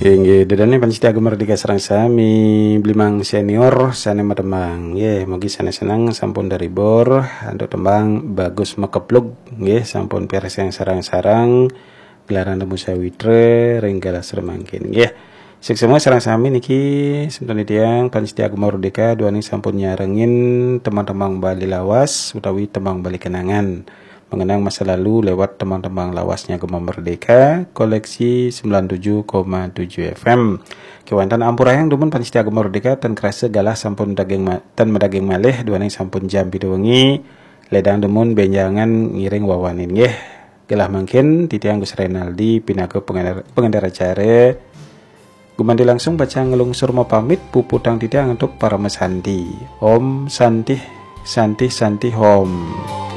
Inggih, dedane pancita merdeka sareng sami Blimang senior sane matembang. Nggih, mugi sana senang sampun dari bor untuk tembang bagus mekeplug nggih sampun peres yang sarang-sarang gelaran temu sawitre renggala sermangkin. Nggih. Sik semua sareng sami niki sementara tiang pancita merdeka duani sampun nyarengin teman-teman Bali lawas utawi tembang Bali kenangan. Mengenang masa lalu lewat tembang-tembang lawasnya Gema Merdeka koleksi 97,7 FM. Kewantan ampurayang dumun pancita Gema Merdeka tan kerasa galah sampun tan medaging malih duane sampun jam pidowengi ledang demun benjangan ngiring wawanin nggih. Gelah mangkin titiang Gus Renaldi pinaku pengendara care gumandi langsung baca ngelungsur mau pamit puputang titiang untuk para mesanti. Om Santi Santi Santi Hom.